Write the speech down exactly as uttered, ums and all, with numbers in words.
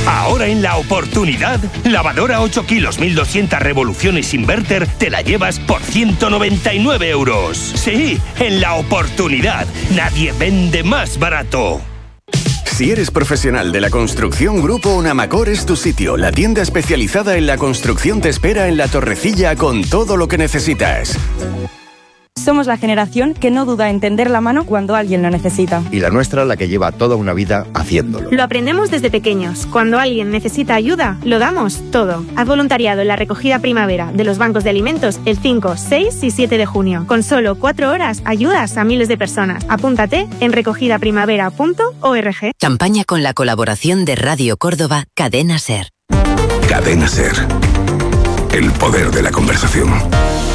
Ahora en La Oportunidad, lavadora ocho kilos, mil doscientas revoluciones inverter, te la llevas por ciento noventa y nueve euros. Sí, en La Oportunidad, nadie vende más barato. Si eres profesional de la construcción, Grupo Unamacor es tu sitio. La tienda especializada en la construcción te espera en La Torrecilla con todo lo que necesitas. Somos la generación que no duda en tender la mano cuando alguien lo necesita. Y la nuestra, la que lleva toda una vida haciéndolo. Lo aprendemos desde pequeños. Cuando alguien necesita ayuda, lo damos todo. Haz voluntariado en la recogida primavera de los bancos de alimentos el cinco, seis y siete de junio. Con solo cuatro horas ayudas a miles de personas. Apúntate en recogida primavera punto org. Campaña con la colaboración de Radio Córdoba, Cadena SER. Cadena SER. El poder de la conversación.